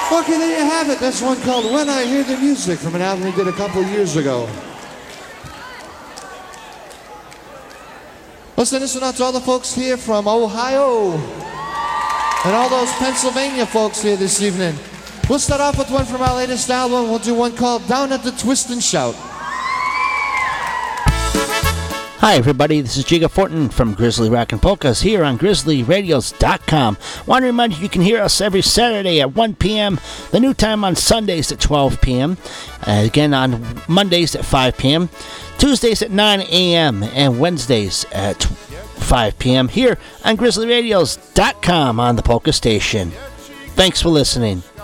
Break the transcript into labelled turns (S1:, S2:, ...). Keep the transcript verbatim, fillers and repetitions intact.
S1: Okay, there you have it. That's one called When I Hear the Music from an album we did a couple years ago. Listen, listen out to all the folks here from Ohio and all those Pennsylvania folks here this evening. We'll start off with one from our latest album. We'll do one called Down at the Twist and Shout.
S2: Hi everybody, this is Jigga Fortin from Grizzly Rockin' Polkas here on grizzly radios dot com. Want to remind you you can hear us every Saturday at one p.m., the new time on Sundays at twelve p.m., uh, again on Mondays at five p.m., Tuesdays at nine a.m., and Wednesdays at five p.m. here on grizzly radios dot com on the Polka Station. Thanks for listening.